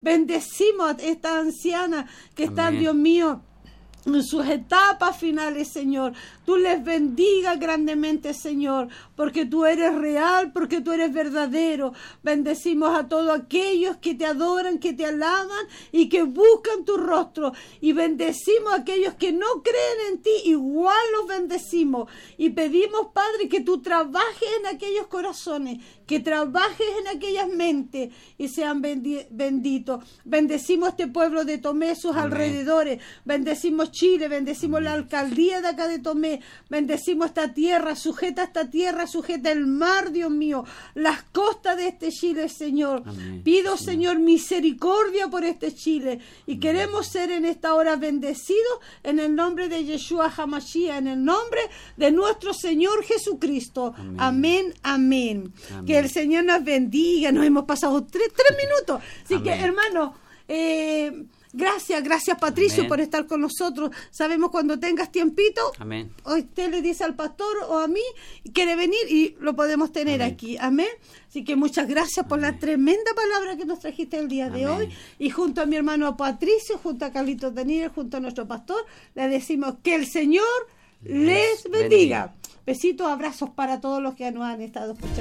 Bendecimos a esta anciana que están, Amén. Dios mío, en sus etapas finales, Señor. Tú les bendigas grandemente, Señor, porque tú eres real, porque tú eres verdadero. Bendecimos a todos aquellos que te adoran, que te alaban y que buscan tu rostro. Y bendecimos a aquellos que no creen en ti, igual los bendecimos. Y pedimos, Padre, que tú trabajes en aquellos corazones, que trabajes en aquellas mentes y sean benditos. Bendecimos este pueblo de Tomé, sus Amén. alrededores. Bendecimos Chile, bendecimos la alcaldía de acá de Tomé, bendecimos esta tierra, sujeta el mar, Dios mío, las costas de este Chile, Señor. Amén. Pido, Sí. Señor, misericordia por este Chile y queremos ser en esta hora bendecidos en el nombre de Yeshua HaMashiach, en el nombre de nuestro Señor Jesucristo. Amén. Amén, amén. Amén. Que el Señor nos bendiga. Nos hemos pasado tres minutos. Así que, Amén. hermano, gracias Patricio Amén. por estar con nosotros. Sabemos cuando tengas tiempito, Amén. hoy usted le dice al pastor o a mí, quiere venir y lo podemos tener Amén. aquí. Amén. Así que muchas gracias por la tremenda palabra que nos trajiste el día de Amén. hoy. Y junto a mi hermano Patricio, junto a Carlitos Daniel, junto a nuestro pastor, le decimos que el Señor les bendiga. Besitos, abrazos para todos los que nos han estado escuchando.